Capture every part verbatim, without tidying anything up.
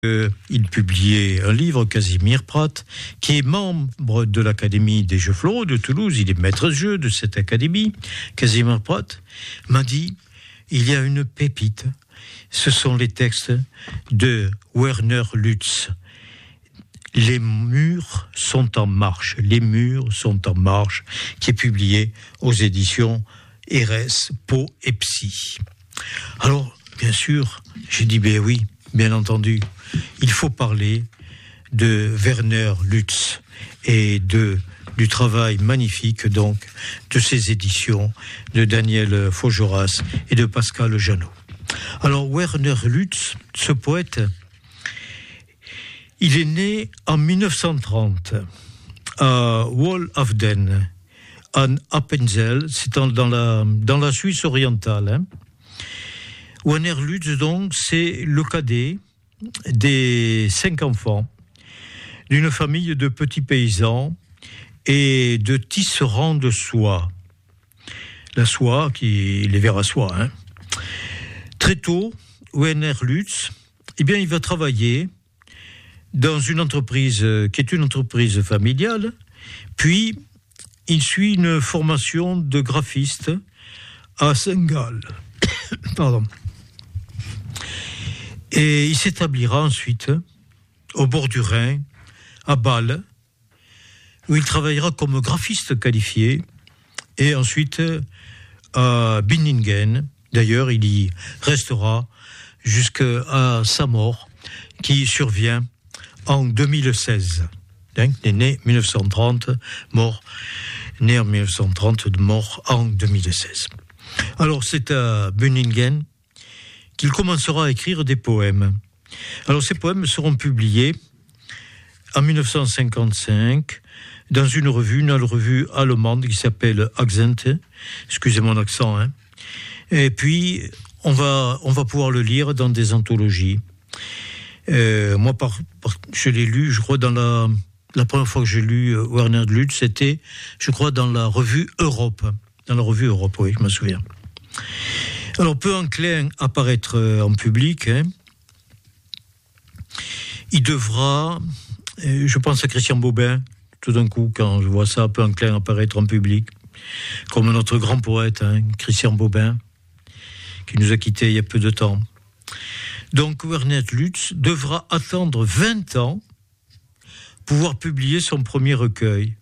Euh, il publiait un livre, Casimir Prat, qui est membre de l'Académie des Jeux Floraux de Toulouse. Il est maître de jeu de cette académie. Casimir Prat m'a dit, il y a une pépite. Ce sont les textes de Werner Lutz. Les murs sont en marche. Les murs sont en marche, qui est publié aux éditions Erès, Pau et Psy. Alors, bien sûr, j'ai dit, ben oui, bien entendu, il faut parler de Werner Lutz et de, du travail magnifique, donc, de ces éditions de Daniel Faugeras et de Pascal Janot. Alors, Werner Lutz, ce poète, il est né en dix-neuf cent trente à Wolfden, en Appenzell, c'est dans la, dans la Suisse orientale. Hein. Werner Lutz, donc, c'est le cadet des cinq enfants d'une famille de petits paysans et de tisserands de soie. La soie, qui les vers à soie. Hein. Très tôt, Werner Lutz, eh bien, il va travailler dans une entreprise qui est une entreprise familiale, puis il suit une formation de graphiste à Saint-Gall. Pardon. Et il s'établira ensuite au bord du Rhin, à Bâle, où il travaillera comme graphiste qualifié, et ensuite à Binningen. D'ailleurs, il y restera jusqu'à sa mort, qui survient en deux mille seize. Donc, il est né en dix-neuf cent trente, mort, né en dix-neuf cent trente, mort en deux mille seize. Alors, c'est à Binningen qu'il commencera à écrire des poèmes. Alors, ces poèmes seront publiés en dix-neuf cent cinquante-cinq dans une revue, une revue allemande qui s'appelle Akzente. Excusez mon accent, hein. Et puis, on va, on va pouvoir le lire dans des anthologies. Euh, moi, par, par, je l'ai lu, je crois, dans la, la première fois que j'ai lu euh, Werner Lutz, c'était, je crois, dans la revue Europe. Dans la revue Europe, oui, je me souviens. Alors, peu enclin à paraître euh, en public, hein, il devra, euh, je pense à Christian Bobin, tout d'un coup, quand je vois ça, peu enclin à paraître en public, comme notre grand poète, hein, Christian Bobin, qui nous a quittés il y a peu de temps. Donc, Werner Lutz devra attendre vingt ans pour pouvoir publier son premier recueil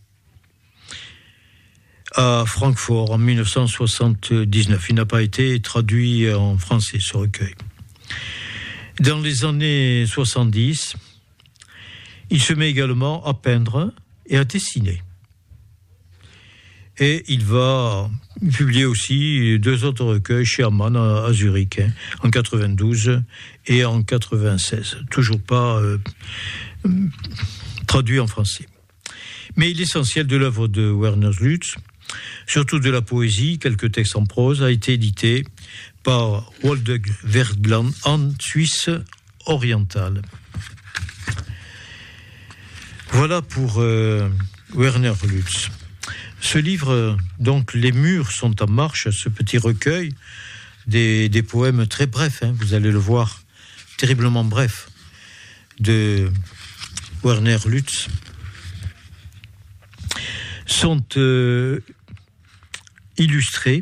à Francfort en dix-neuf cent soixante-dix-neuf. Il n'a pas été traduit en français, ce recueil. Dans les années soixante-dix, il se met également à peindre et à dessiner. Et il va publier aussi deux autres recueils chez Amann à, à Zurich, hein, en quatre-vingt-douze et en quatre-vingt-seize. Toujours pas euh, traduit en français. Mais l'essentiel de l'œuvre de Werner Lutz, surtout de la poésie, quelques textes en prose, a été édité par Waldeck Vergland en Suisse orientale. Voilà pour euh, Werner Lutz. Ce livre, donc, Les murs sont en marche, ce petit recueil, des, des poèmes très brefs, hein, vous allez le voir, terriblement brefs, de Werner Lutz, sont euh, illustrés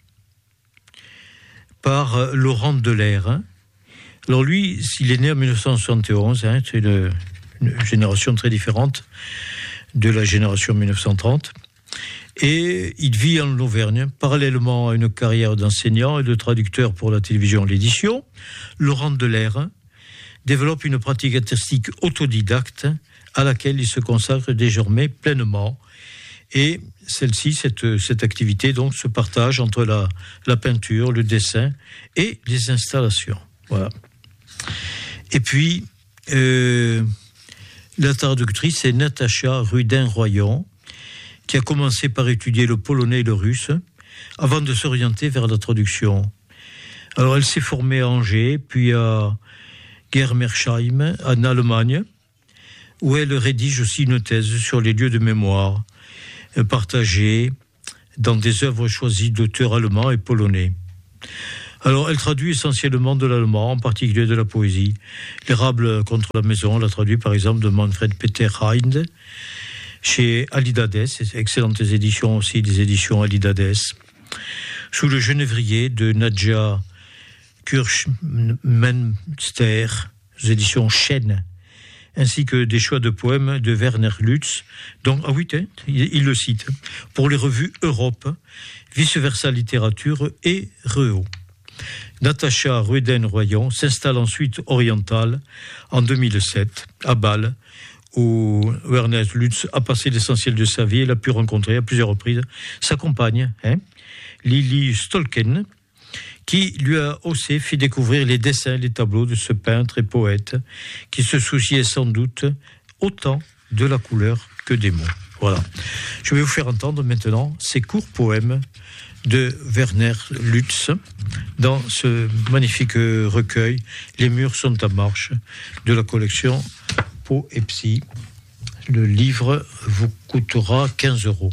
par Laurent Delaire. Hein. Alors lui, il est né en dix-neuf cent soixante et onze, hein, c'est une, une génération très différente de la génération dix-neuf cent trente. Et il vit en Auvergne, parallèlement à une carrière d'enseignant et de traducteur pour la télévision et l'édition. Laurent Delaire développe une pratique artistique autodidacte à laquelle il se consacre désormais pleinement. Et celle-ci, cette, cette activité, donc, se partage entre la, la peinture, le dessin et les installations. Voilà. Et puis, euh, la traductrice est Natacha Rudin-Royon, qui a commencé par étudier le polonais et le russe, avant de s'orienter vers la traduction. Alors, elle s'est formée à Angers, puis à Germersheim, en Allemagne, où elle rédige aussi une thèse sur les lieux de mémoire, partagés dans des œuvres choisies d'auteurs allemands et polonais. Alors, elle traduit essentiellement de l'allemand, en particulier de la poésie. L'érable contre la maison, elle a traduit par exemple de Manfred Peter Heinde, chez Alidades, excellentes éditions aussi, des éditions Alidades. Sous le genévrier de Nadja Kirschmenster, aux éditions Chêne, ainsi que des choix de poèmes de Werner Lutz, donc, ah oui, il, il le cite, pour les revues Europe, Vice Versa Littérature et Reo. Natacha Ruden-Royan s'installe ensuite orientale en deux mille sept, à Bâle, où Werner Lutz a passé l'essentiel de sa vie. Elle a pu rencontrer à plusieurs reprises sa compagne, hein, Lily Stolken, qui lui a aussi fait découvrir les dessins, les tableaux de ce peintre et poète qui se souciait sans doute autant de la couleur que des mots. Voilà. Je vais vous faire entendre maintenant ces courts poèmes de Werner Lutz dans ce magnifique recueil « Les murs sont en marche » de la collection Poépsie. Le livre vous coûtera quinze euros.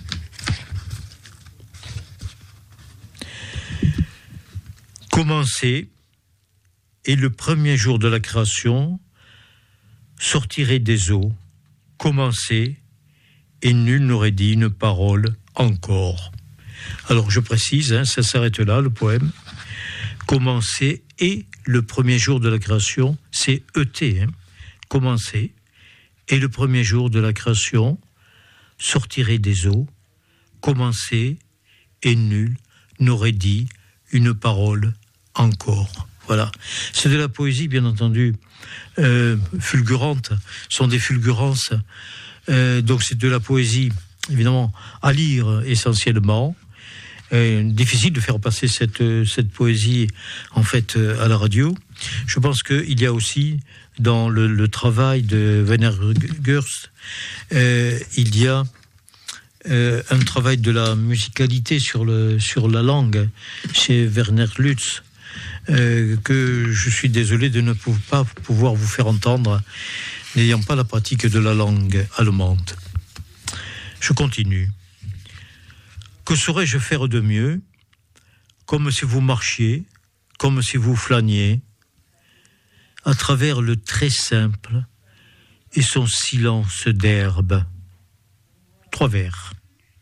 Commencer, et le premier jour de la création sortirait des eaux. Commencer, et nul n'aurait dit une parole encore. Alors je précise, hein, ça s'arrête là, le poème. Commencer, et le premier jour de la création, c'est E T, hein. Commencer, et le premier jour de la création sortirait des eaux. Commencer, et nul n'aurait dit une parole encore. Voilà. C'est de la poésie, bien entendu, euh, fulgurante. Ce sont des fulgurances. Euh, donc c'est de la poésie, évidemment, à lire essentiellement. Euh, difficile de faire passer cette, cette poésie, en fait, à la radio. Je pense qu'il y a aussi, dans le, le travail de Werner Gerst, euh, il y a euh, un travail de la musicalité sur, le, sur la langue chez Werner Lutz, euh, que je suis désolé de ne pas pouvoir vous faire entendre, n'ayant pas la pratique de la langue allemande. Je continue. Que saurais-je faire de mieux, comme si vous marchiez, comme si vous flâniez, à travers le très simple et son silence d'herbe. Trois vers.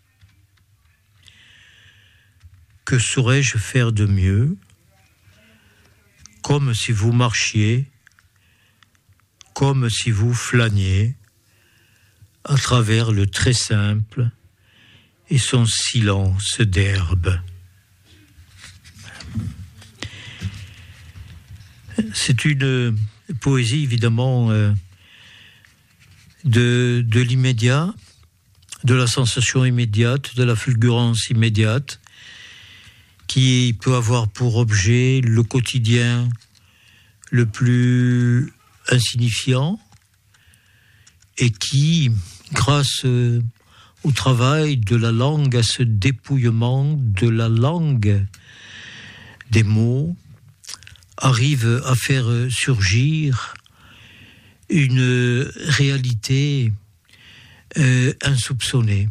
Que saurais-je faire de mieux, comme si vous marchiez, comme si vous flâniez, à travers le très simple et son silence d'herbe. C'est une poésie, évidemment, euh, de, de l'immédiat, de la sensation immédiate, de la fulgurance immédiate, qui peut avoir pour objet le quotidien le plus insignifiant et qui, grâce euh, au travail de la langue, à ce dépouillement de la langue des mots, arrive à faire surgir une réalité euh, insoupçonnée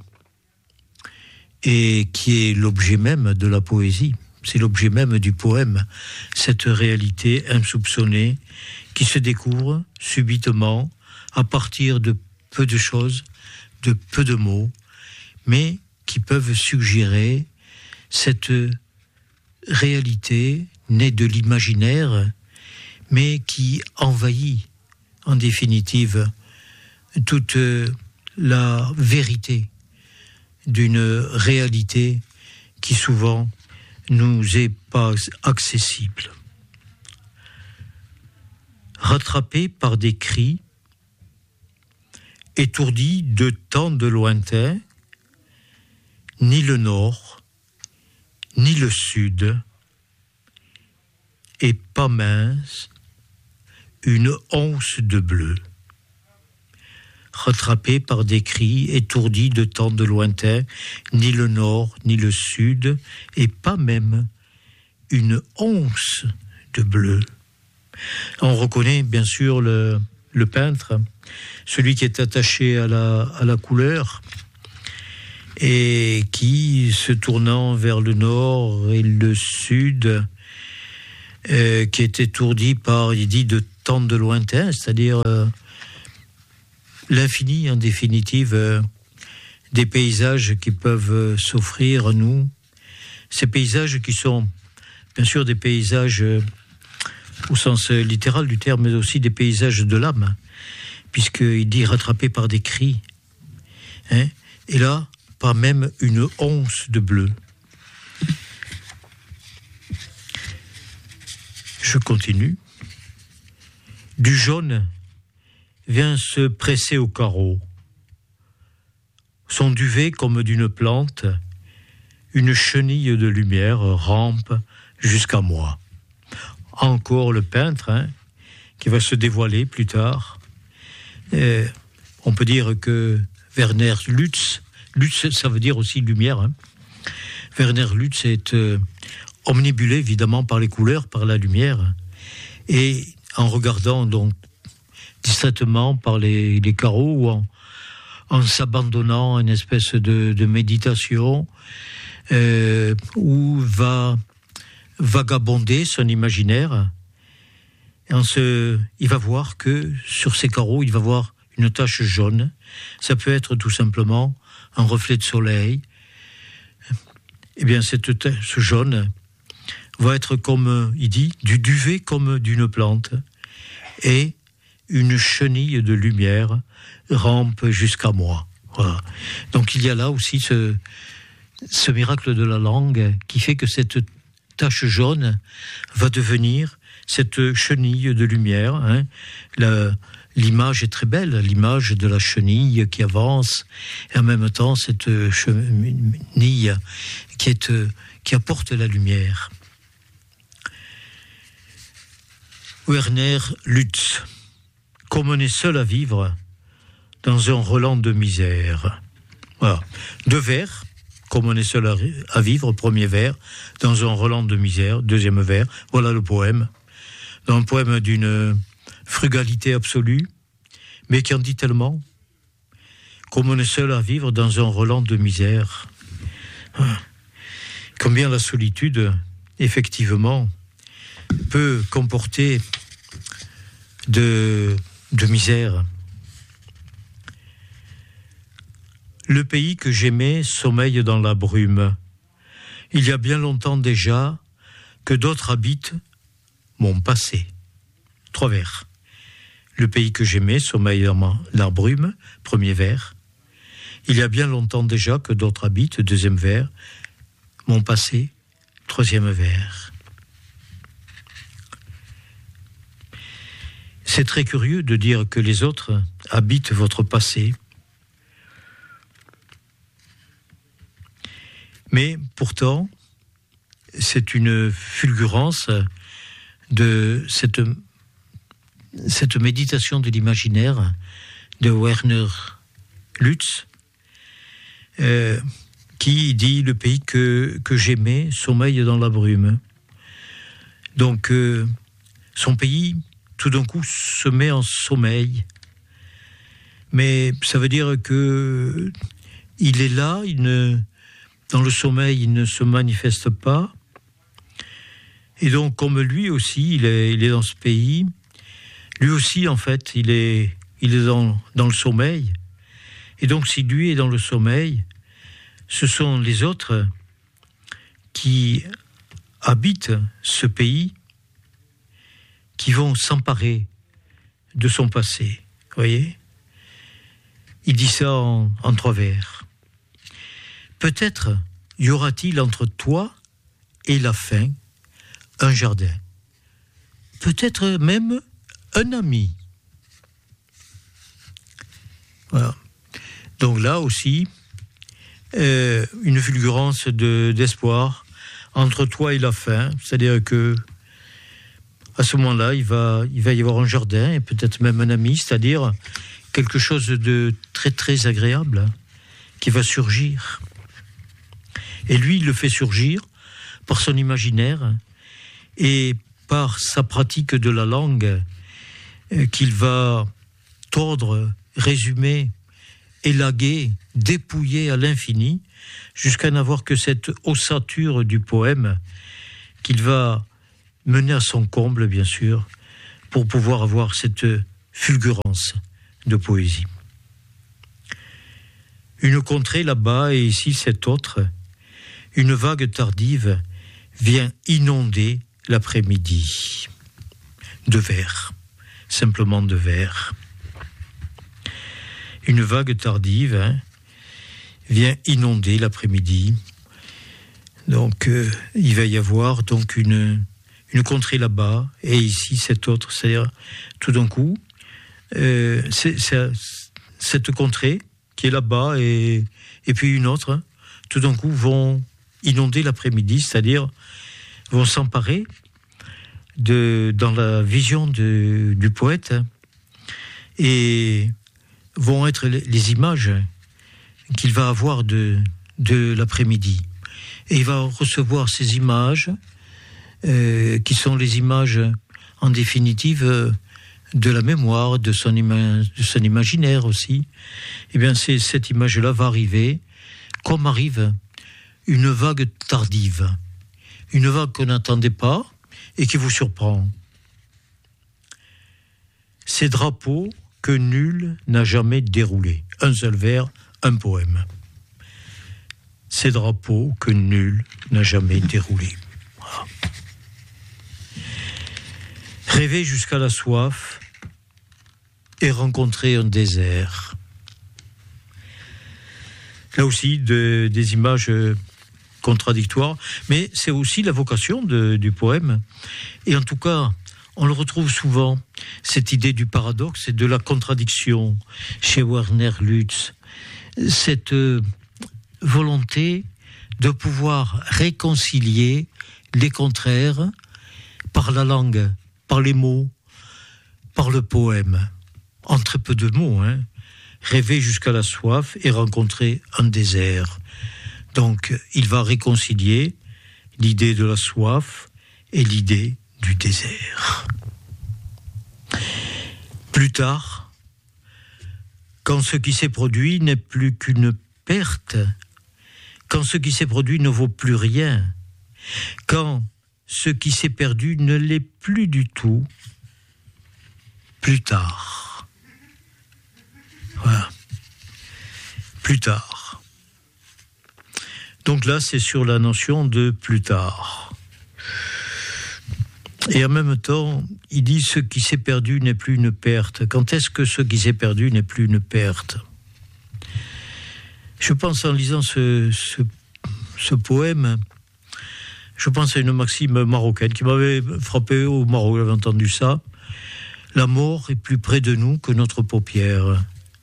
et qui est l'objet même de la poésie. C'est l'objet même du poème, cette réalité insoupçonnée qui se découvre subitement à partir de peu de choses, de peu de mots, mais qui peuvent suggérer cette réalité née de l'imaginaire, mais qui envahit en définitive toute la vérité d'une réalité qui souvent nous est pas accessible. Rattrapé par des cris, étourdi de tant de lointain, ni le nord, ni le sud, et pas mince, une once de bleu. Rattrapé par des cris, étourdi de tant de lointain, ni le nord, ni le sud, et pas même une once de bleu. On reconnaît bien sûr le, le peintre, celui qui est attaché à la, à la couleur, et qui, se tournant vers le nord et le sud, euh, qui est étourdi par, il dit, de tant de lointain, c'est-à-dire euh, l'infini, en définitive, euh, des paysages qui peuvent euh, s'offrir à nous. Ces paysages qui sont, bien sûr, des paysages euh, au sens littéral du terme, mais aussi des paysages de l'âme, puisqu'il dit rattrapé par des cris. Hein, et là, pas même une once de bleu. Je continue. Du jaune vient se presser au carreau. Son duvet comme d'une plante, une chenille de lumière rampe jusqu'à moi. Encore le peintre, hein, qui va se dévoiler plus tard. Et on peut dire que Werner Lutz, Lutz ça veut dire aussi lumière, hein. Werner Lutz est euh, omnibulé évidemment par les couleurs, par la lumière, et en regardant donc distraitement par les, les carreaux ou en, en s'abandonnant à une espèce de, de méditation euh, où va vagabonder son imaginaire. Et en se, il va voir que sur ces carreaux, il va voir une tache jaune. Ça peut être tout simplement un reflet de soleil. Eh bien, cette tache jaune va être comme, il dit, du duvet comme d'une plante. Et une chenille de lumière rampe jusqu'à moi. Voilà. Donc il y a là aussi ce, ce miracle de la langue qui fait que cette tache jaune va devenir cette chenille de lumière. Hein. La, l'image est très belle, l'image de la chenille qui avance, et en même temps cette chenille qui, est, qui apporte la lumière. Werner Lutz, comme on est seul à vivre dans un relent de misère. Voilà. Deux vers, comme on est seul à, à vivre, premier vers, dans un relent de misère, deuxième vers, voilà le poème. Un poème d'une frugalité absolue, mais qui en dit tellement, comme on est seul à vivre dans un relent de misère. Combien la solitude, effectivement, peut comporter de, de misère. Le pays que j'aimais sommeille dans la brume. Il y a bien longtemps déjà que d'autres habitent mon passé. Trois vers. Le pays que j'aimais sommeille dans la brume, premier vers. Il y a bien longtemps déjà que d'autres habitent, deuxième vers. Mon passé, troisième vers. C'est très curieux de dire que les autres habitent votre passé. Mais pourtant, c'est une fulgurance de cette, cette méditation de l'imaginaire de Werner Lutz, euh, qui dit « Le pays que, que j'aimais sommeille dans la brume ». Donc, euh, son pays, tout d'un coup, se met en sommeil. Mais ça veut dire que il est là, il ne... Dans le sommeil, il ne se manifeste pas. Et donc, comme lui aussi, il est, il est dans ce pays, lui aussi, en fait, il est, il est dans, dans le sommeil. Et donc, si lui est dans le sommeil, ce sont les autres qui habitent ce pays qui vont s'emparer de son passé. Vous voyez ? Il dit ça en, en trois vers. Peut-être y aura-t-il entre toi et la fin un jardin. Peut-être même un ami. Voilà. Donc là aussi, euh, une fulgurance de, d'espoir entre toi et la fin. C'est-à-dire que à ce moment-là, il va, il va y avoir un jardin et peut-être même un ami, c'est-à-dire quelque chose de très très agréable qui va surgir. Et lui, il le fait surgir par son imaginaire et par sa pratique de la langue qu'il va tordre, résumer, élaguer, dépouiller à l'infini, jusqu'à n'avoir que cette ossature du poème qu'il va mené à son comble, bien sûr, pour pouvoir avoir cette fulgurance de poésie. Une contrée là-bas et ici cette autre, une vague tardive vient inonder l'après-midi de vers, simplement de vers. Une vague tardive hein, vient inonder l'après-midi. Donc euh, il va y avoir donc une une contrée là-bas et ici cette autre, c'est-à-dire tout d'un coup euh, c'est, c'est, cette contrée qui est là-bas et et puis une autre, hein, tout d'un coup vont inonder l'après-midi, c'est-à-dire vont s'emparer de dans la vision de, du poète hein, et vont être les, les images qu'il va avoir de de l'après-midi. Et il va recevoir ces images, euh, qui sont les images, en définitive, euh, de la mémoire, de son, ima- de son imaginaire aussi. Eh bien, c'est, cette image-là va arriver, comme arrive une vague tardive, une vague qu'on n'attendait pas et qui vous surprend. Ces drapeaux que nul n'a jamais déroulés. Un seul vers, un poème. Ces drapeaux que nul n'a jamais déroulés. Voilà. Rêver jusqu'à la soif et rencontrer un désert. Là aussi, de, des images contradictoires, mais c'est aussi la vocation de, du poème. Et en tout cas, on le retrouve souvent, cette idée du paradoxe et de la contradiction chez Werner Lutz. Cette euh, volonté de pouvoir réconcilier les contraires par la langue, par les mots, par le poème, en très peu de mots, hein. Rêver jusqu'à la soif et rencontrer un désert. Donc, il va réconcilier l'idée de la soif et l'idée du désert. Plus tard, quand ce qui s'est produit n'est plus qu'une perte, quand ce qui s'est produit ne vaut plus rien, quand ce qui s'est perdu ne l'est plus du tout, plus tard. Voilà. Plus tard. Donc là, c'est sur la notion de plus tard. Et en même temps, il dit ce qui s'est perdu n'est plus une perte. Quand est-ce que ce qui s'est perdu n'est plus une perte ? Je pense en lisant ce, ce, ce poème, je pense à une maxime marocaine qui m'avait frappé au Maroc, j'avais entendu ça. La mort est plus près de nous que notre paupière.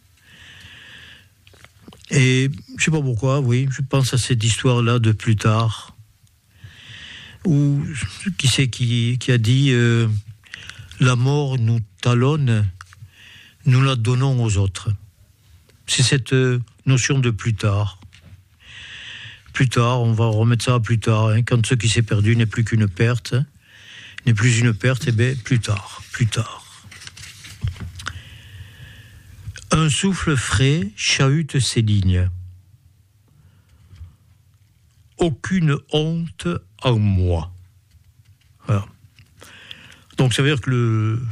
Et je ne sais pas pourquoi, oui, je pense à cette histoire-là de plus tard, où qui c'est qui, qui a dit euh, la mort nous talonne, nous la donnons aux autres. C'est cette euh, notion de plus tard. Plus tard, on va remettre ça à plus tard. Hein, quand ce qui s'est perdu n'est plus qu'une perte, hein, n'est plus une perte, eh bien, plus tard, plus tard. Un souffle frais chahute ces lignes. Aucune honte en moi. Voilà. Donc ça veut dire que le,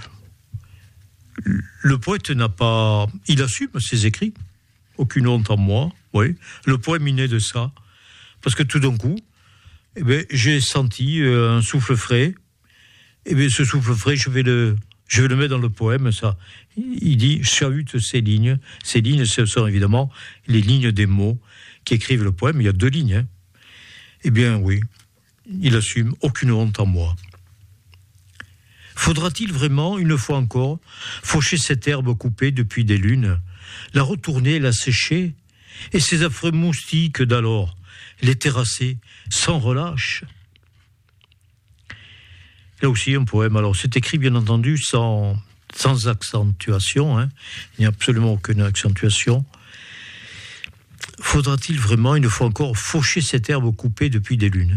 le poète n'a pas... Il assume ses écrits. Aucune honte en moi. Oui. Le poème il naît de ça. Parce que tout d'un coup, eh bien, j'ai senti euh, un souffle frais. Et bien ce souffle frais, je vais le... Je vais le mettre dans le poème, ça. Il dit « chahute ces lignes ». Ces lignes, ce sont évidemment les lignes des mots qui écrivent le poème. Il y a deux lignes. Hein. Eh bien, oui, il assume « aucune honte en moi ». Faudra-t-il vraiment, une fois encore, faucher cette herbe coupée depuis des lunes, la retourner, la sécher, et ces affreux moustiques d'alors, les terrasser sans relâche ? Là aussi, un poème. Alors, c'est écrit, bien entendu, sans, sans accentuation. Hein. Il n'y a absolument aucune accentuation. Faudra-t-il vraiment, une fois encore, faucher cette herbe coupée depuis des lunes ?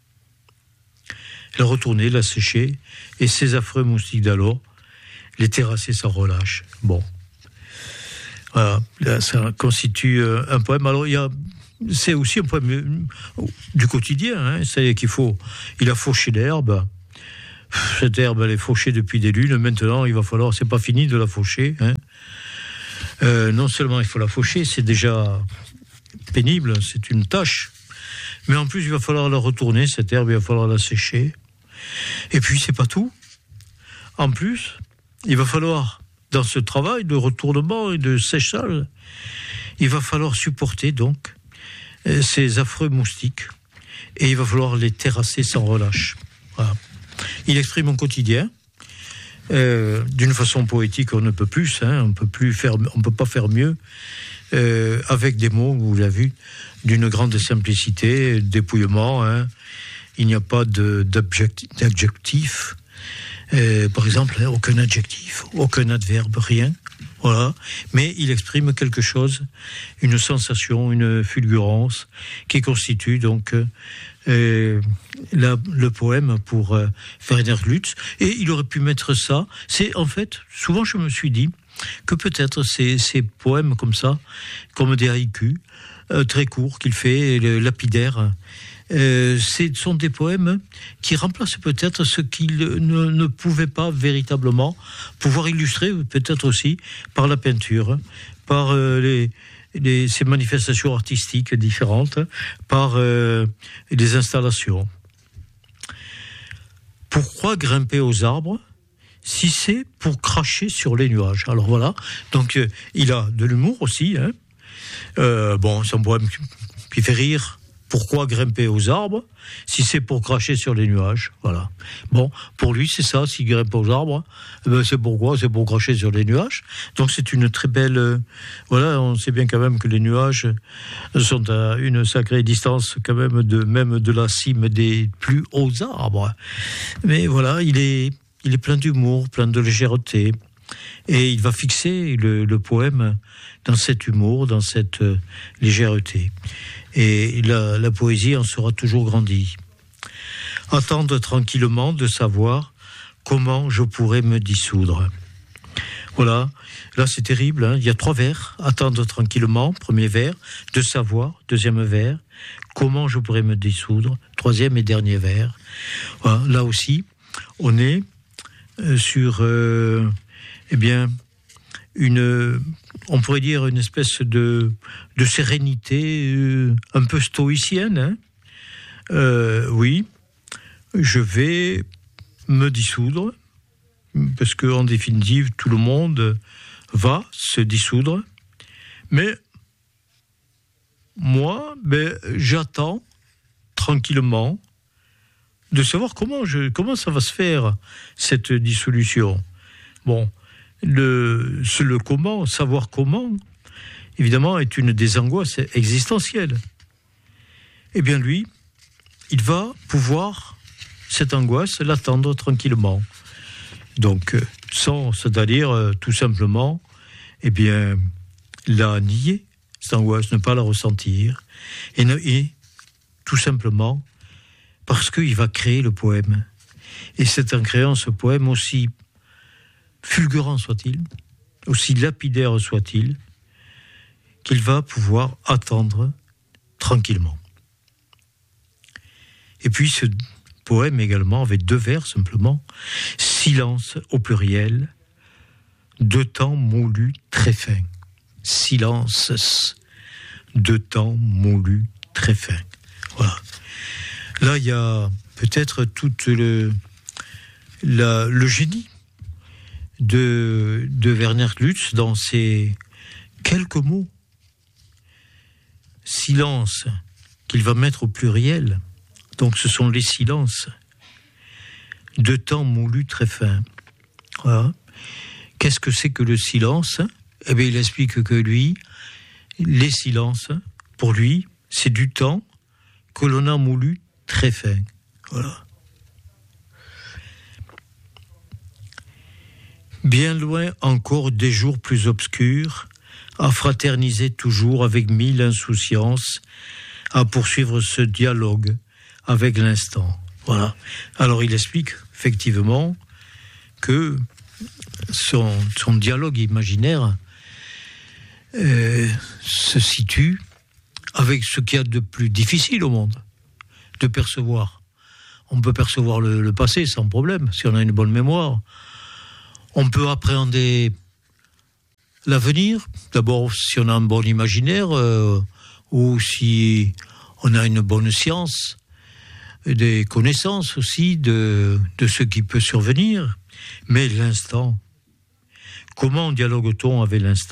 La retourner, la sécher, et ces affreux moustiques d'alors, les terrasser sans relâche. Bon. Voilà. Là, ça constitue un poème. Alors, il y a... C'est aussi un poème du quotidien. Hein. C'est-à-dire qu'il faut... Il a fauché l'herbe... cette herbe, elle est fauchée depuis des lunes. Maintenant, il va falloir, c'est pas fini de la faucher. Hein. Euh, non seulement il faut la faucher, c'est déjà pénible, c'est une tâche. Mais en plus, il va falloir la retourner, cette herbe, il va falloir la sécher. Et puis, c'est pas tout. En plus, il va falloir, dans ce travail de retournement et de séchage, il va falloir supporter donc ces affreux moustiques. Et il va falloir les terrasser sans relâche. Voilà. Il exprime mon quotidien euh, d'une façon poétique, on ne peut plus, hein, on peut plus faire, on peut pas faire mieux, euh, avec des mots, vous l'avez vu, d'une grande simplicité, dépouillement. Hein. Il n'y a pas de, d'adjectif, d'adjectif. Euh, par exemple, hein, aucun adjectif, aucun adverbe, rien. Voilà. Mais il exprime quelque chose, une sensation, une fulgurance, qui constitue donc euh, la, le poème pour euh, Werner Lutz. Et il aurait pu mettre ça. C'est en fait, souvent je me suis dit que peut-être ces, ces poèmes comme ça, comme des haïkus, euh, très courts qu'il fait, lapidaires, Euh, ce sont des poèmes qui remplacent peut-être ce qu'il ne, ne pouvait pas véritablement pouvoir illustrer, peut-être aussi par la peinture, par euh, les, les, ces manifestations artistiques différentes, par euh, les installations. Pourquoi grimper aux arbres si c'est pour cracher sur les nuages? Alors voilà, donc euh, il a de l'humour aussi. Hein. Euh, bon, c'est un poème qui, qui fait rire. Pourquoi grimper aux arbres si c'est pour cracher sur les nuages? Voilà. Bon, pour lui, c'est ça. S'il grimpe aux arbres, eh ben c'est pourquoi? C'est pour cracher sur les nuages. Donc c'est une très belle... Euh, voilà, on sait bien quand même que les nuages sont à une sacrée distance quand même de, même de la cime des plus hauts arbres. Mais voilà, il est, il est plein d'humour, plein de légèreté. Et il va fixer le, le poème dans cet humour, dans cette euh, légèreté. Et la, la poésie en sera toujours grandie. Attendre tranquillement de savoir comment je pourrais me dissoudre. Voilà, là c'est terrible, hein. Il y a trois vers. Attendre tranquillement, premier vers. De savoir, deuxième vers. Comment je pourrais me dissoudre, troisième et dernier vers. Voilà, là aussi, on est euh, sur... Euh, eh bien... une, on pourrait dire une espèce de, de sérénité euh, un peu stoïcienne. Hein. Euh, oui, je vais me dissoudre, parce qu'en définitive, tout le monde va se dissoudre. Mais moi, ben, j'attends tranquillement de savoir comment, je, comment ça va se faire, cette dissolution. Bon, Le, le comment, savoir comment, évidemment, est une des angoisses existentielles. Eh bien, lui, il va pouvoir, cette angoisse, l'attendre tranquillement. Donc, sans, c'est-à-dire, tout simplement, eh bien, la nier, cette angoisse, ne pas la ressentir, et, ne, et tout simplement, parce qu'il va créer le poème. Et c'est en créant ce poème aussi fulgurant soit-il, aussi lapidaire soit-il, qu'il va pouvoir attendre tranquillement. Et puis ce poème également avait deux vers simplement, silence au pluriel, deux temps moulus très fins. Silence, deux temps moulus très fins. Voilà. Là, il y a peut-être tout le, la, le génie De, de Werner Lutz dans ces quelques mots. Silence, qu'il va mettre au pluriel. Donc ce sont les silences. Deux temps moulus très fins. Voilà. Qu'est-ce que c'est que le silence? Eh bien, il explique que lui, les silences, pour lui, c'est du temps que l'on a moulu très fin. Voilà. Bien loin encore des jours plus obscurs, à fraterniser toujours avec mille insouciances, à poursuivre ce dialogue avec l'instant. Voilà. Alors il explique effectivement que son, son dialogue imaginaire euh, se situe avec ce qu'il y a de plus difficile au monde, de percevoir. on peut percevoir le, le passé sans problème, si on a une bonne mémoire. On peut appréhender l'avenir, d'abord si on a un bon imaginaire, euh, ou si on a une bonne science, des connaissances aussi de, de ce qui peut survenir. Mais l'instant, comment dialogue-t-on avec l'instant ?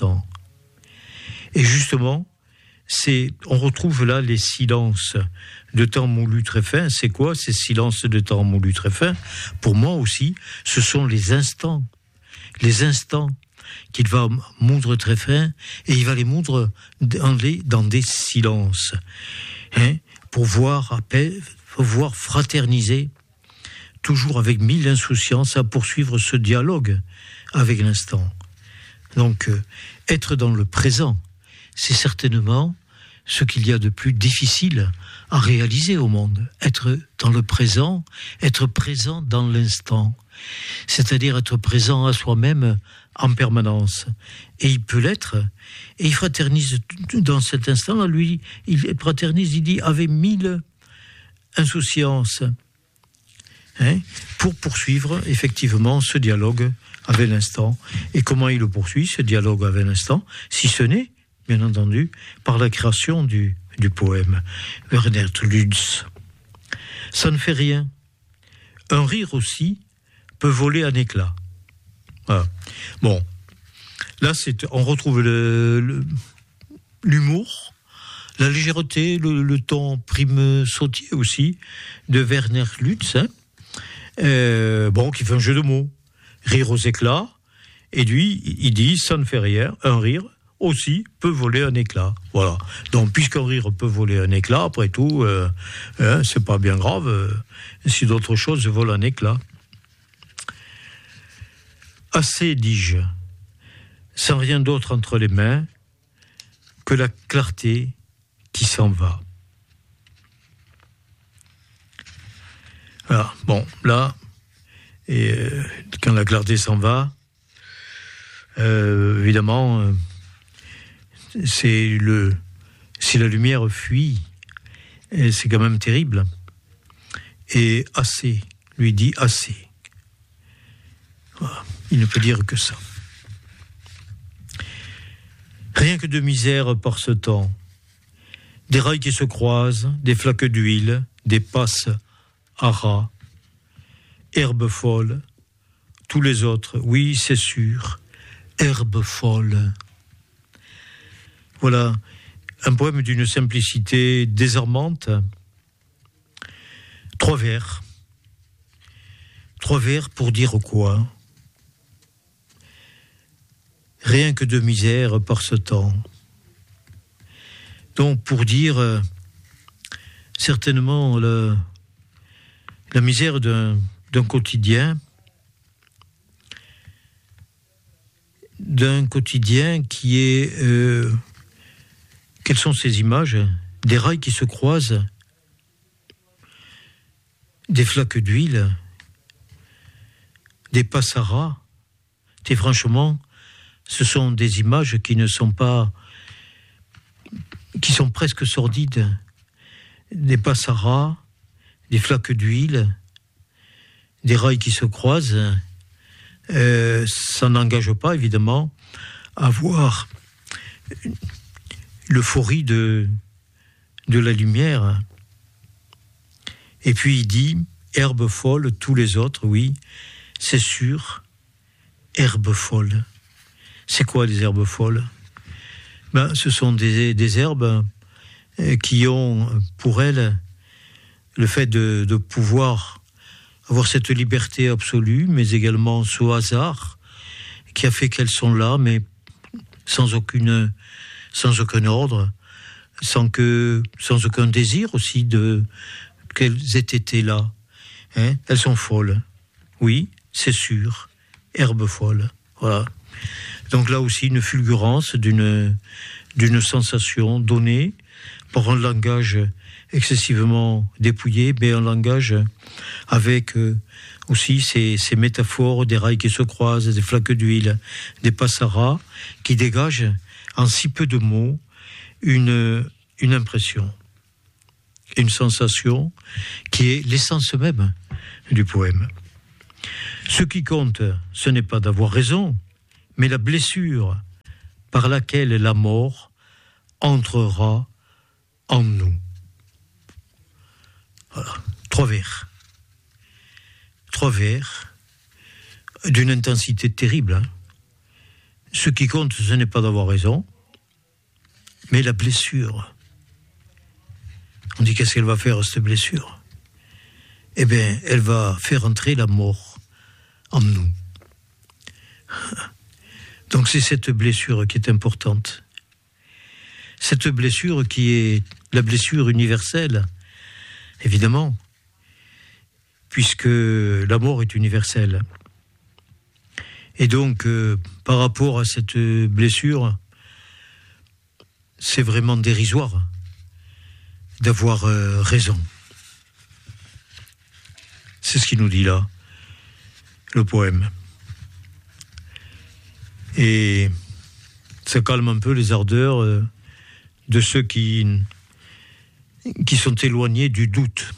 Et justement, c'est, on retrouve là les silences de temps moulu très fin. C'est quoi ces silences de temps moulu très fin ? Pour moi aussi, ce sont les instants. Les instants qu'il va moudre très fin, et il va les moudre dans, les, dans des silences. Hein, pour voir, à paix, pour voir fraterniser, toujours avec mille insouciances, à poursuivre ce dialogue avec l'instant. Donc, euh, être dans le présent, c'est certainement ce qu'il y a de plus difficile à réaliser au monde. Être dans le présent, être présent dans l'instant, c'est-à-dire être présent à soi-même en permanence. Et il peut l'être, et il fraternise dans cet instant-là, lui, il fraternise, il dit, avec mille insouciances, hein, pour poursuivre effectivement ce dialogue avec l'instant. Et comment il le poursuit, ce dialogue avec l'instant, si ce n'est, bien entendu, par la création du, du poème Werner Lutz. Ça ne fait rien. Un rire aussi peut voler en éclats. Voilà. Bon, là, c'est, on retrouve le, le, l'humour, la légèreté, le, le ton prime sautier aussi de Werner Lutz, hein, euh, bon, qui fait un jeu de mots, rire aux éclats, et lui, il dit, ça ne fait rien, un rire aussi peut voler un éclat. Voilà. Donc, puisqu'un rire peut voler un éclat, après tout, euh, hein, c'est pas bien grave euh, si d'autres choses volent un éclat. Assez, dis-je, sans rien d'autre entre les mains que la clarté qui s'en va. Voilà. Bon, là, et, euh, quand la clarté s'en va, euh, évidemment, euh, c'est le, si la lumière fuit, et c'est quand même terrible. Et assez, lui dit assez. Voilà. Il ne peut dire que ça. Rien que de misère par ce temps. Des rails qui se croisent, des flaques d'huile, des passes à ras, herbes folles, tous les autres, oui, c'est sûr, herbes folles. Voilà, un poème d'une simplicité désarmante. Trois vers. Trois vers pour dire quoi ? Rien que de misère par ce temps. Donc, pour dire euh, certainement le, la misère d'un, d'un quotidien, d'un quotidien qui est... Euh, quelles sont ces images ? Des rails qui se croisent, des flaques d'huile, des passaras. Et franchement, ce sont des images qui ne sont pas, qui sont presque sordides. Des passaras, des flaques d'huile, des rails qui se croisent. Euh, ça n'engage pas, évidemment, à voir l'euphorie de, de la lumière. Et puis il dit, herbe folle, tous les autres, oui, c'est sûr, herbe folle. C'est quoi des herbes folles ? Ben, ce sont des, des herbes qui ont pour elles le fait de, de pouvoir avoir cette liberté absolue, mais également ce hasard qui a fait qu'elles sont là, mais sans aucune, sans aucun ordre, sans que, sans aucun désir aussi de qu'elles aient été là. Hein ? Elles sont folles. Oui, c'est sûr. Herbes folles. Voilà. Donc là aussi, une fulgurance d'une, d'une sensation donnée par un langage excessivement dépouillé, mais un langage avec euh, aussi ces, ces métaphores des rails qui se croisent, des flaques d'huile, des passaras, qui dégagent en si peu de mots une, une impression. une sensation qui est l'essence même du poème. Ce qui compte, ce n'est pas d'avoir raison, mais la blessure par laquelle la mort entrera en nous. Voilà, trois vers. Trois vers d'une intensité terrible. Hein. Ce qui compte, ce n'est pas d'avoir raison, mais la blessure. On dit qu'est-ce qu'elle va faire, cette blessure ? Eh bien, elle va faire entrer la mort en nous. Donc c'est cette blessure qui est importante. Cette blessure qui est la blessure universelle, évidemment, puisque la mort est universelle. Et donc, euh, par rapport à cette blessure, c'est vraiment dérisoire d'avoir euh, raison. C'est ce qu'il nous dit là, le poème. Et ça calme un peu les ardeurs euh, de ceux qui, qui sont éloignés du doute.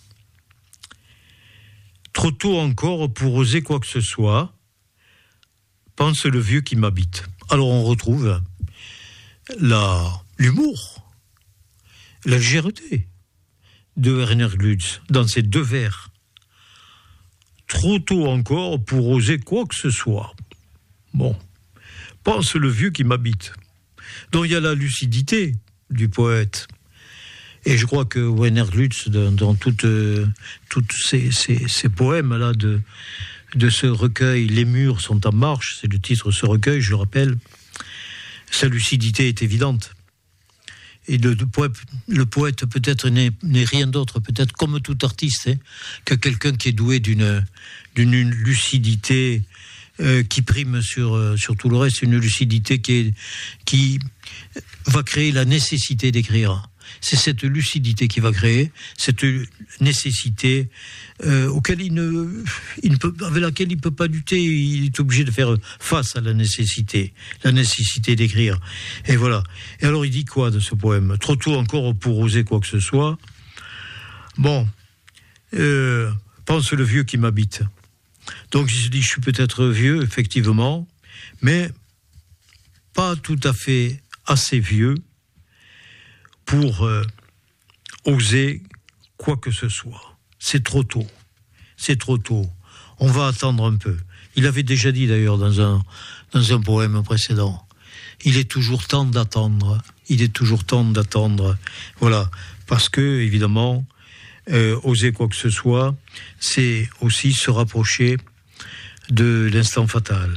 Trop tôt encore pour oser quoi que ce soit, pense le vieux qui m'habite. Alors on retrouve la, l'humour, la légèreté de Werner Glutz dans ces deux vers. Trop tôt encore pour oser quoi que ce soit. Bon, pense le vieux qui m'habite. Donc il y a la lucidité du poète. Et je crois que Werner Glutz, dans, dans toutes, euh, toutes ces, ces, ces poèmes-là de, de ce recueil, Les murs sont en marche, c'est le titre de ce recueil, je le rappelle, sa lucidité est évidente. Et le, le, poète, le poète peut-être n'est, n'est rien d'autre, peut-être comme tout artiste, hein, que quelqu'un qui est doué d'une, d'une lucidité euh, qui prime sur, euh, sur tout le reste, une lucidité qui, est, qui va créer la nécessité d'écrire. C'est cette lucidité qui va créer, cette nécessité euh, auquel il ne, il ne peut, avec laquelle il ne peut pas lutter. Il est obligé de faire face à la nécessité, la nécessité d'écrire. Et voilà. Et alors il dit quoi de ce poème ? Trop tôt encore pour oser quoi que ce soit. Bon, euh, pense le vieux qui m'habite. Donc il se dit, je suis peut-être vieux, effectivement, mais pas tout à fait assez vieux pour euh, oser quoi que ce soit. C'est trop tôt. C'est trop tôt. On va attendre un peu. Il avait déjà dit d'ailleurs dans un, dans un poème précédent, il est toujours temps d'attendre. Il est toujours temps d'attendre. Voilà. Parce que, évidemment, euh, oser quoi que ce soit, c'est aussi se rapprocher de l'instant fatal.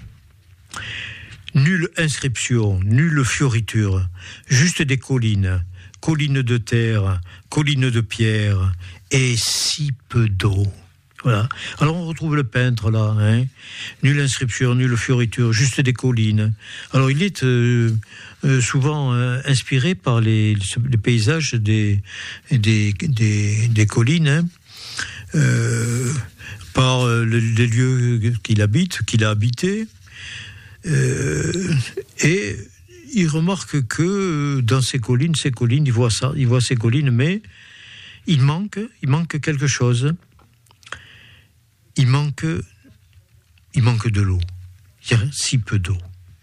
Nulle inscription, nulle fioriture, juste des collines, collines de terre, collines de pierre, et si peu d'eau. Voilà. Alors on retrouve le peintre là, hein. Nulle inscription, nulle fioriture, juste des collines. Alors il est euh, euh, souvent euh, inspiré par les, les paysages des, des, des, des collines, hein. euh, par euh, les lieux qu'il habite, qu'il a habités. Euh, et il remarque que dans ces collines, ces collines, il voit ça, il voit ces collines, mais il manque, il manque quelque chose. Il manque, il manque de l'eau. Il y a si peu d'eau.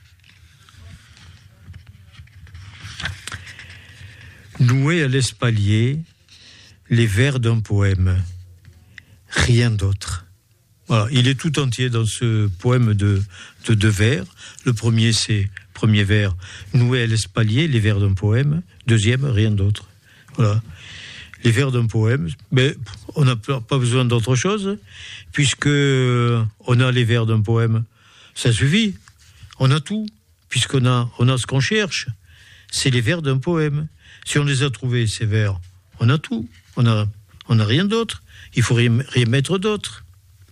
Noué à l'espalier, les vers d'un poème, rien d'autre. Voilà, il est tout entier dans ce poème de, de deux vers. Le premier, c'est premier vers, noué à l'espalier, les vers d'un poème. Deuxième, rien d'autre. Voilà, les vers d'un poème. Mais on n'a pas besoin d'autre chose, puisque on a les vers d'un poème. Ça suffit. On a tout, puisqu'on a, on a ce qu'on cherche. C'est les vers d'un poème. Si on les a trouvés, ces vers, on a tout. On a, on a rien d'autre. Il faut rien, rien mettre d'autre.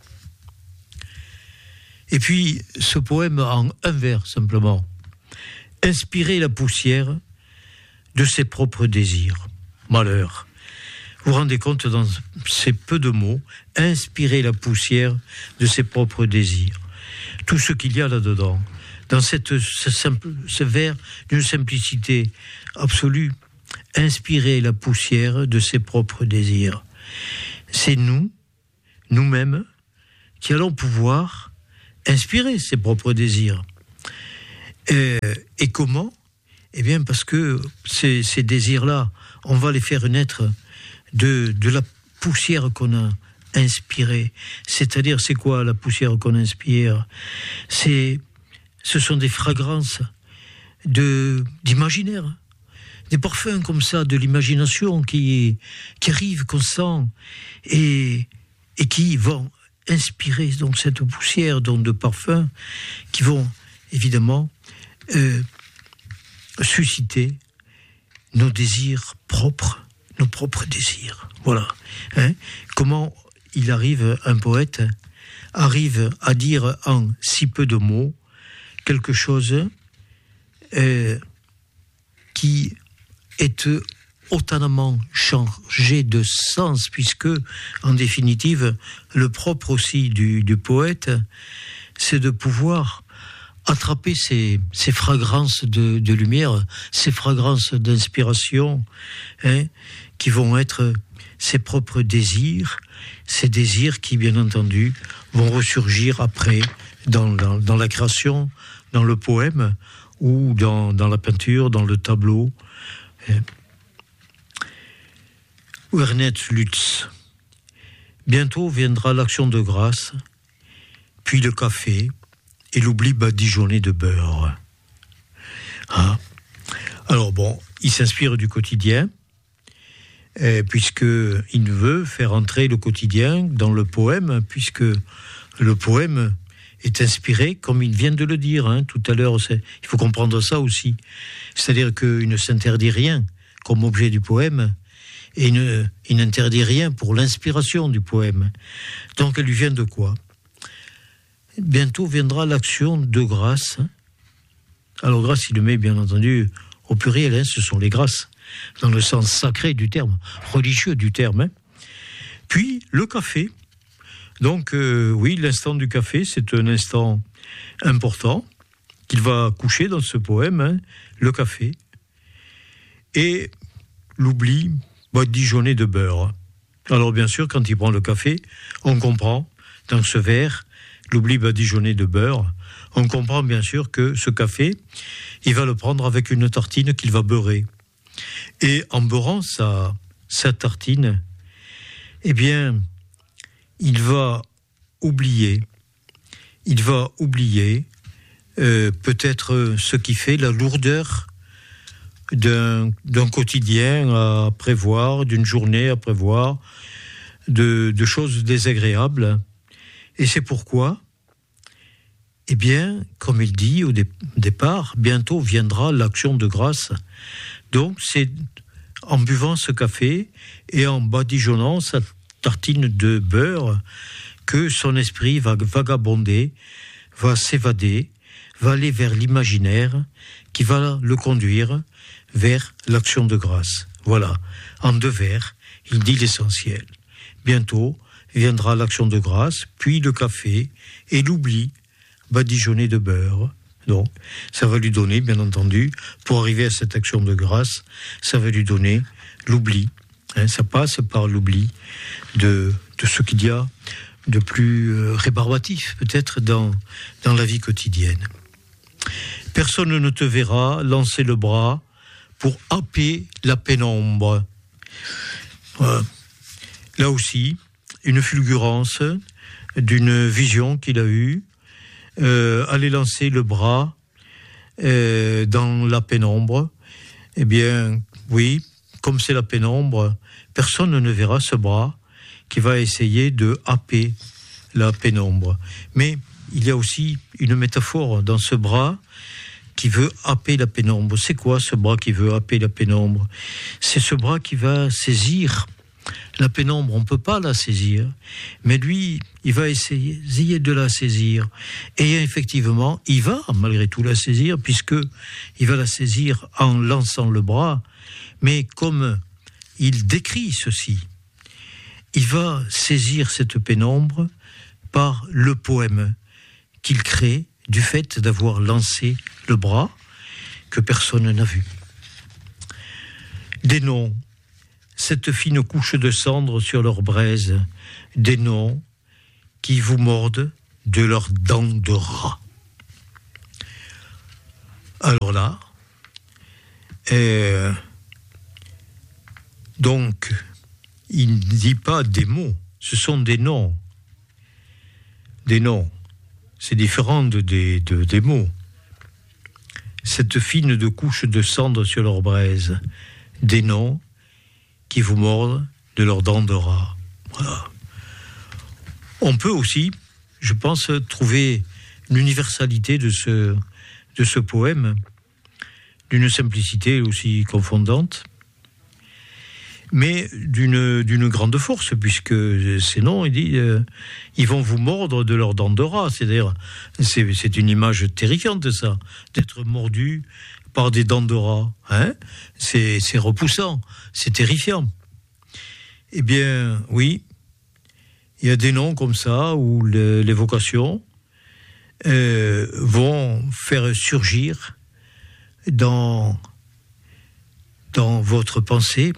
Et puis, ce poème en un vers, simplement. Inspirer la poussière de ses propres désirs. Malheur. Vous vous rendez compte, dans ces peu de mots, inspirer la poussière de ses propres désirs. Tout ce qu'il y a là-dedans, dans cette, ce, simple, ce vers d'une simplicité absolue, inspirer la poussière de ses propres désirs. C'est nous, nous-mêmes, qui allons pouvoir inspirer ses propres désirs. Et, et comment ? Eh bien, parce que ces, ces désirs-là, on va les faire naître de, de la poussière qu'on a inspirée. C'est-à-dire, c'est quoi la poussière qu'on inspire ? C'est, ce sont des fragrances de, d'imaginaire, des parfums comme ça, de l'imagination qui, qui arrivent, qu'on sent, et, et qui vont inspirer donc cette poussière donc de parfums qui vont évidemment euh, susciter nos désirs propres, nos propres désirs. Voilà. Hein? Comment il arrive, un poète arrive à dire en si peu de mots quelque chose euh, qui est autant changé de sens, puisque, en définitive, le propre aussi du, du poète, c'est de pouvoir attraper ces, ces fragrances de, de lumière, ces fragrances d'inspiration, hein, qui vont être ses propres désirs, ces désirs qui, bien entendu, vont ressurgir après dans, dans, dans la création, dans le poème, ou dans, dans la peinture, dans le tableau. Hein. Ernest Lutz. Bientôt viendra l'action de grâce, puis le café et l'oubli badigeonné de beurre. Ah. Alors bon, il s'inspire du quotidien, eh, puisqu'il veut faire entrer le quotidien dans le poème, puisque le poème est inspiré, comme il vient de le dire hein, tout à l'heure. C'est, il faut comprendre ça aussi. C'est-à-dire qu'il ne s'interdit rien comme objet du poème, et il, ne, il n'interdit rien pour l'inspiration du poème. Donc elle lui vient de quoi ? Bientôt viendra l'action de grâce. Alors grâce, il le met bien entendu au pluriel, hein, ce sont les grâces, dans le sens sacré du terme, religieux du terme. Hein. Puis le café. Donc euh, oui, l'instant du café, c'est un instant important qu'il va coucher dans ce poème, hein, le café. Et l'oubli badigeonné de beurre. Alors bien sûr, quand il prend le café, on comprend, dans ce verre, l'oubli badigeonné de beurre, on comprend bien sûr que ce café, il va le prendre avec une tartine qu'il va beurrer. Et en beurrant sa, sa tartine, eh bien, il va oublier, il va oublier euh, peut-être ce qui fait la lourdeur D'un, d'un quotidien à prévoir, d'une journée à prévoir, de, de choses désagréables. Et c'est pourquoi, eh bien, comme il dit au dé- départ, bientôt viendra l'action de grâce. Donc, c'est en buvant ce café et en badigeonnant sa tartine de beurre que son esprit va vagabonder, va s'évader, va aller vers l'imaginaire qui va le conduire vers l'action de grâce. Voilà, en deux vers, il dit l'essentiel. Bientôt viendra l'action de grâce, puis le café et l'oubli badigeonné de beurre. Donc, ça va lui donner, bien entendu, pour arriver à cette action de grâce, ça va lui donner l'oubli. Hein, ça passe par l'oubli de, de ce qu'il y a de plus euh, rébarbatif, peut-être, dans, dans la vie quotidienne. Personne ne te verra lancer le bras pour happer la pénombre. Voilà. Là aussi, une fulgurance d'une vision qu'il a eue, euh, aller lancer le bras euh, dans la pénombre. Eh bien, oui, comme c'est la pénombre, personne ne verra ce bras qui va essayer de happer la pénombre. Mais il y a aussi une métaphore dans ce bras qui veut happer la pénombre. C'est quoi ce bras qui veut happer la pénombre ? C'est ce bras qui va saisir la pénombre. On ne peut pas la saisir, mais lui, il va essayer, essayer de la saisir. Et effectivement, il va malgré tout la saisir, puisque il va la saisir en lançant le bras. Mais comme il décrit ceci, il va saisir cette pénombre par le poème qu'il crée du fait d'avoir lancé le bras que personne n'a vu. Des noms, cette fine couche de cendre sur leurs braises, des noms qui vous mordent de leurs dents de rat. Alors là, euh, donc, il ne dit pas des mots, ce sont des noms. Des noms, c'est différent de, de, de, des mots. Cette fine de couche de cendre sur leurs braises, des noms qui vous mordent de leurs dents de rat. Voilà. On peut aussi, je pense, trouver l'universalité de ce, de ce poème, d'une simplicité aussi confondante, mais d'une, d'une grande force, puisque ces noms, il dit, euh, ils vont vous mordre de leurs dents de rat. C'est-à-dire, c'est, c'est une image terrifiante, ça, d'être mordu par des dents de rat. Hein, c'est, c'est repoussant, c'est terrifiant. Eh bien, oui, il y a des noms comme ça où le, l'évocation euh, vont faire surgir dans, dans votre pensée,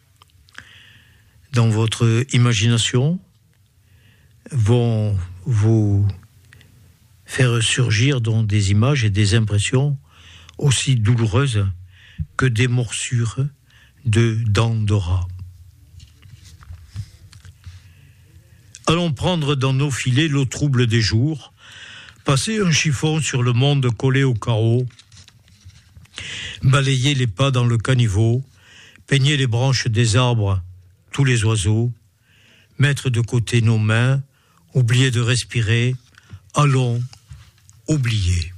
dans votre imagination, vont vous faire surgir dans des images et des impressions aussi douloureuses que des morsures de dents de rat. Allons prendre dans nos filets l'eau trouble des jours, passer un chiffon sur le monde collé au carreau, balayer les pas dans le caniveau, peigner les branches des arbres, tous les oiseaux, mettre de côté nos mains, oublier de respirer, allons, oublier.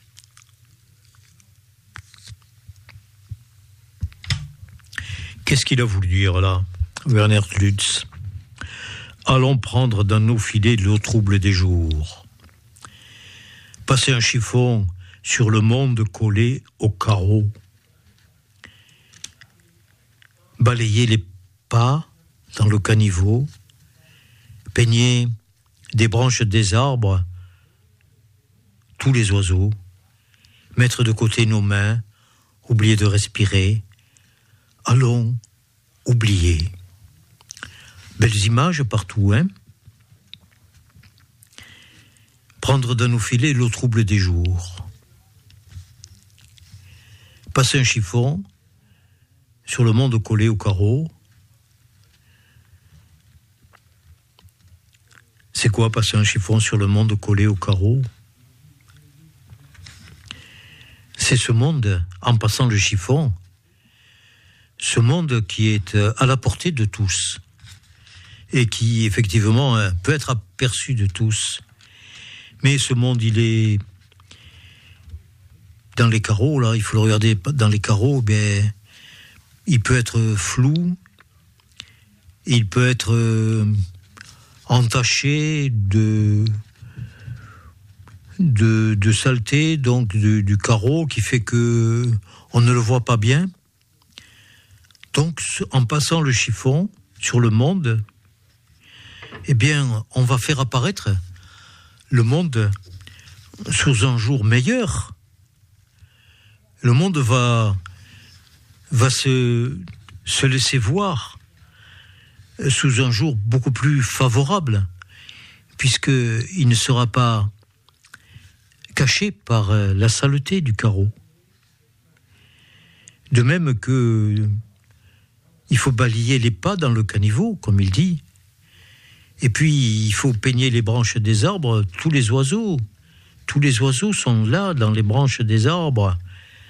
Qu'est-ce qu'il a voulu dire là, Werner Lutz ? Allons prendre dans nos filets l'eau trouble des jours. Passer un chiffon sur le monde collé au carreau. Balayer les pas dans le caniveau. Peigner des branches des arbres, tous les oiseaux. Mettre de côté nos mains, oublier de respirer. Allons, oublier. Belles images partout, hein. Prendre dans nos filets l'eau trouble des jours. Passer un chiffon sur le monde collé au carreau. C'est quoi passer un chiffon sur le monde collé au carreau ? C'est ce monde, en passant le chiffon, ce monde qui est à la portée de tous. Et qui, effectivement, peut être aperçu de tous. Mais ce monde, il est dans les carreaux, là, il faut le regarder dans les carreaux, ben, il peut être flou, il peut être euh, entaché de, de, de saleté, donc du, du carreau, qui fait que on ne le voit pas bien. Donc, en passant le chiffon sur le monde, eh bien, on va faire apparaître le monde sous un jour meilleur. Le monde va, va se, se laisser voir sous un jour beaucoup plus favorable, puisqu'il ne sera pas caché par la saleté du carreau. De même que il faut balayer les pas dans le caniveau, comme il dit. Et puis, il faut peigner les branches des arbres, tous les oiseaux. Tous les oiseaux sont là, dans les branches des arbres.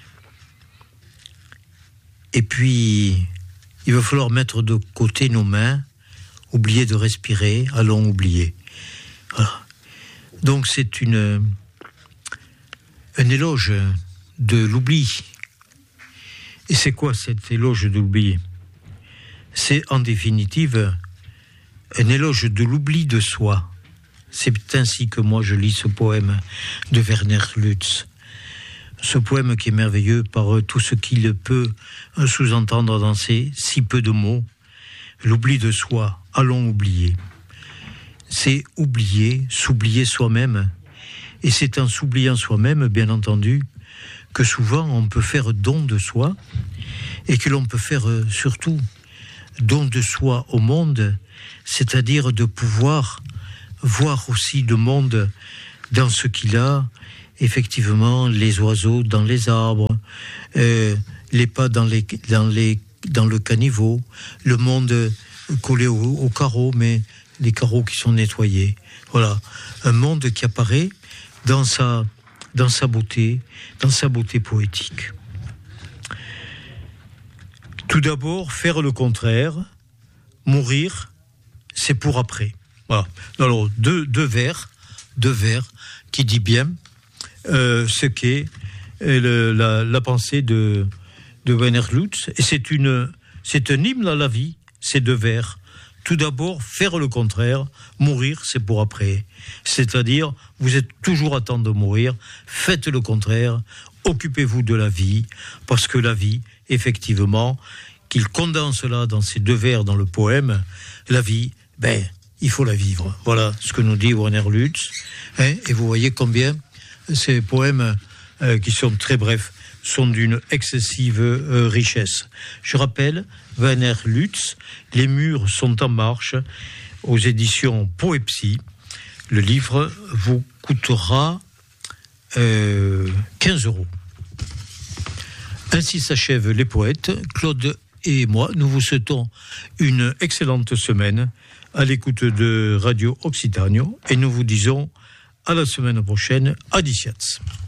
Et puis, il va falloir mettre de côté nos mains, oublier de respirer, allons oublier. Voilà. Donc, c'est une, un éloge de l'oubli. Et c'est quoi cet éloge de l'oubli ? C'est, en définitive, un éloge de l'oubli de soi. C'est ainsi que moi je lis ce poème de Werner Lutz. Ce poème qui est merveilleux par tout ce qu'il peut sous-entendre dans ces si peu de mots. L'oubli de soi, allons oublier. C'est oublier, s'oublier soi-même. Et c'est en s'oubliant soi-même, bien entendu, que souvent on peut faire don de soi et que l'on peut faire euh, surtout don de soi au monde, c'est-à-dire de pouvoir voir aussi le monde dans ce qu'il a, effectivement, les oiseaux dans les arbres, euh, les pas dans, les, dans, les, dans le caniveau, le monde collé au, au carreau, mais les carreaux qui sont nettoyés. Voilà, un monde qui apparaît dans sa, dans sa beauté, dans sa beauté poétique. Tout d'abord, faire le contraire, mourir, c'est pour après. Voilà. Alors, deux, deux vers, deux vers qui dit bien euh, ce qu'est le, la, la pensée de, de Werner Lutz. Et c'est, une, c'est un hymne à la vie, ces deux vers. Tout d'abord, faire le contraire, mourir, c'est pour après. C'est-à-dire, vous êtes toujours à temps de mourir, faites le contraire, occupez-vous de la vie, parce que la vie, effectivement, qu'il condense là dans ces deux vers dans le poème, la vie, ben, il faut la vivre. Voilà ce que nous dit Werner Lutz. Hein, et vous voyez combien ces poèmes, euh, qui sont très brefs, sont d'une excessive euh, richesse. Je rappelle, Werner Lutz, Les murs sont en marche, aux éditions Poépsie. Le livre vous coûtera euh, quinze euros. Ainsi s'achèvent les poètes. Claude et moi, nous vous souhaitons une excellente semaine à l'écoute de Radio Occitanio et nous vous disons à la semaine prochaine à Diciats.